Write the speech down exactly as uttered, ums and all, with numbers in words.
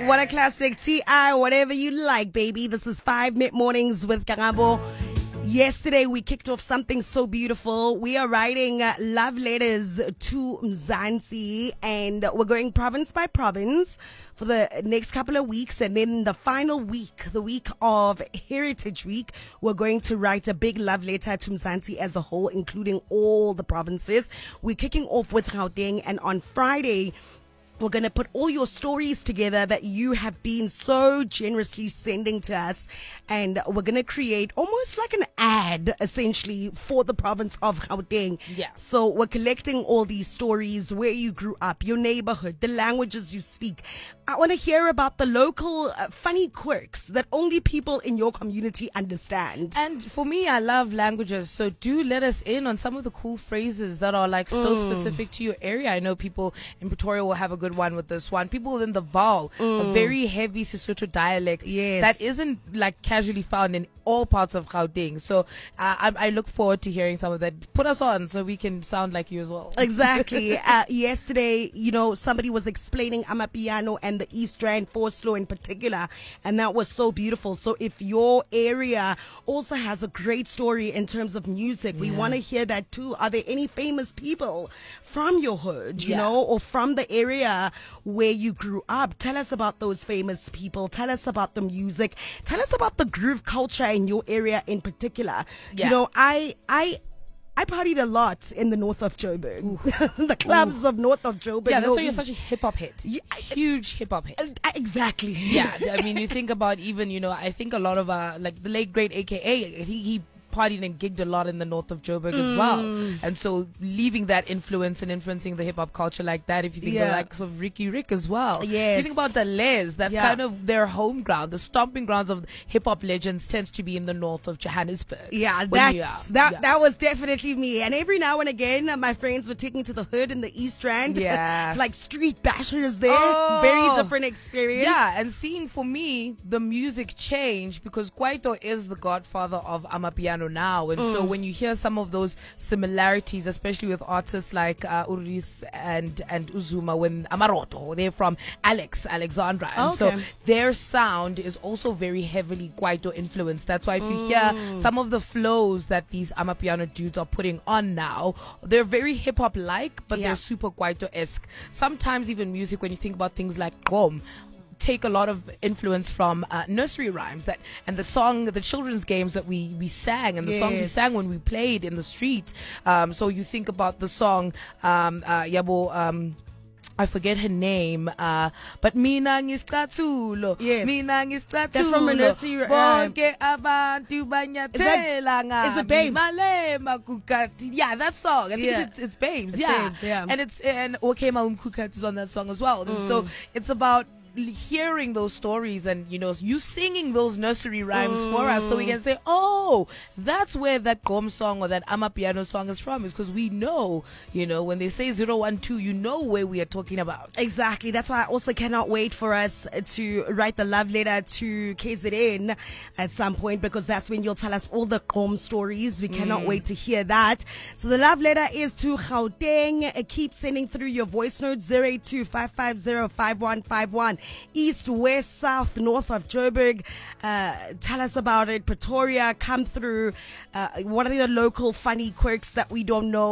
What a classic. T I, whatever you like, baby. This is five Mid Mornings with Karabo. Yesterday, we kicked off something so beautiful. We are writing uh, love letters to Mzansi, and we're going province by province for the next couple of weeks. And then the final week, the week of Heritage Week, we're going to write a big love letter to Mzansi as a whole, including all the provinces. We're kicking off with Gauteng, and on Friday, we're going to put all your stories together that you have been so generously sending to us. And we're going to create almost like an ad, essentially, for the province of Gauteng. Yeah. So we're collecting all these stories, where you grew up, your neighborhood, the languages you speak. I want to hear about the local uh, funny quirks that only people in your community understand. And for me, I love languages. So do let us in on some of the cool phrases that are like so Mm. specific to your area. I know people in Pretoria will have a good one with this one. People in the Vaal, a very heavy Sesotho dialect Yes. that isn't like casually found in all parts of Gauteng. So uh, I, I look forward to hearing some of that. Put us on so we can sound like you as well. Exactly. uh, yesterday, you know, somebody was explaining Amapiano and the East Rand Forest Law in particular, and that was so beautiful. So if your area also has a great story in terms of music, we Yeah. want to hear that too. Are there any famous people from your hood, you Yeah. know, or from the area where you grew up? Tell us about those famous people. Tell us about the music. Tell us about the groove culture in your area in particular. Yeah. You know, I, I, I partied a lot in the north of Joburg. The clubs of north of Joburg. Yeah, that's No, why you're such a hip hop head. Yeah, I- Huge hip hop head. uh, exactly. Yeah, I mean, you think about even, you know, I think a lot of, uh, like the late great A K A, he, he partied and gigged a lot in the north of Joburg as well. And so leaving that influence and influencing the hip hop culture like that, if you think Yeah. the likes of Ricky Rick as well. Yes. You think about the Les, that's Yeah. kind of their home ground. The stomping grounds of hip hop legends tends to be in the north of Johannesburg. Yeah, When that's, you are- that yeah. that was definitely me. And every now and again, uh, my friends were taking to the hood in the East Rand. Yeah. It's like street bashers there. Oh. Very different experience. Yeah, and seeing for me the music change because Kwaito is the godfather of Amapiano now, and so when you hear some of those similarities, especially with artists like uh, Uris and and Uzuma, when Amaroto, they're from Alex Alexandra, and so Okay. their sound is also very heavily Kwaito influenced. That's why if you hear some of the flows that these Amapiano dudes are putting on now, they're very hip hop like, but Yeah. they're super Kwaito esque. Sometimes even music, when you think about things like Gom, take a lot of influence from uh, nursery rhymes that and the song, the children's games that we we sang and the songs we Yes. sang when we played in the streets. Um, so you think about the song um, uh, Yabo. Um, I forget her name, uh, but mina ngisicathulo, Yes. mina ngisicathulo. That's from a nursery, uh, Bonke abantu banyathela is it ngami, Babes? malema kukati. Yeah, that song. I think Yeah. it's, it's Babes. It's yeah. Babes, yeah. And it's and Okema Umkukat is on that song as well. And so it's about l- hearing those stories and you know you singing those nursery rhymes for us so we can say, oh, that's where that Gom song or that Amapiano song is from, is because we know, you know, when they say zero one two, you know where we are talking about. Exactly. That's why I also cannot wait for us to write the love letter to K Z N at some point, because that's when you'll tell us all the Gom stories. We cannot wait to hear that. So the love letter is to Gauteng. Uh, Keep sending through your voice notes, zero eight two, five five zero, five one five one. East, west, south, north of Joburg. Uh, tell us about it. Pretoria, come through. Uh, what are the local funny quirks that we don't know?